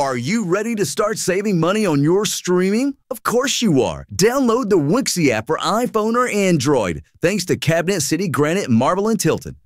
Are you ready to start saving money on your streaming? Of course you are. Download the Wixie app for iPhone or Android. Thanks to Cabinet City Granite Marble and Tilton.